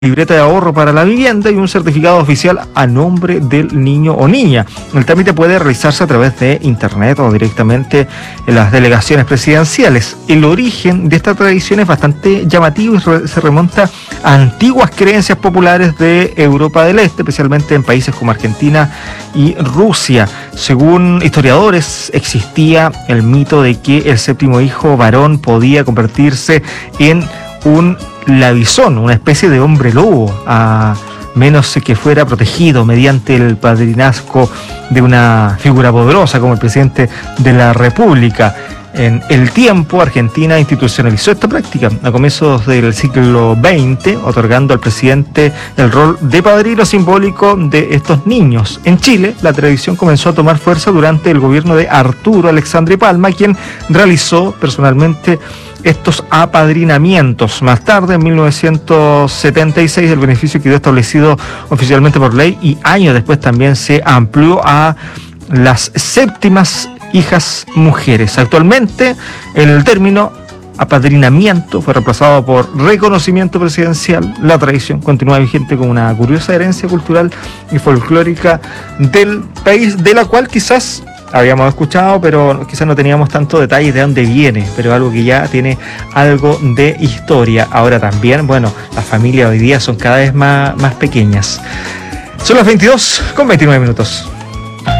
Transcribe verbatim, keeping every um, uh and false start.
libreta de ahorro para la vivienda y un certificado oficial a nombre del niño o niña. El trámite puede realizarse a través de internet o directamente en las delegaciones presidenciales. El origen de esta tradición es bastante llamativo y se remonta a antiguas creencias populares de Europa del Este, especialmente en países como Argentina y Rusia. Según historiadores, existía el mito de que el séptimo hijo varón podía convertirse en un labizón, una especie de hombre lobo, a menos que fuera protegido mediante el padrinazgo de una figura poderosa como el presidente de la República. En el tiempo, Argentina institucionalizó esta práctica a comienzos del siglo veinte, otorgando al presidente el rol de padrino simbólico de estos niños. En Chile, la tradición comenzó a tomar fuerza durante el gobierno de Arturo Alexandre Palma, quien realizó personalmente estos apadrinamientos. Más tarde, en mil novecientos setenta y seis, el beneficio quedó establecido oficialmente por ley y años después también se amplió a las séptimas hijas mujeres. Actualmente, el término apadrinamiento fue reemplazado por reconocimiento presidencial. La tradición continúa vigente como una curiosa herencia cultural y folclórica del país, de la cual quizás habíamos escuchado, pero quizás no teníamos tanto detalle de dónde viene, pero algo que ya tiene algo de historia. Ahora también, bueno, las familias hoy día son cada vez más, más pequeñas. Son las veintidós con veintinueve minutos.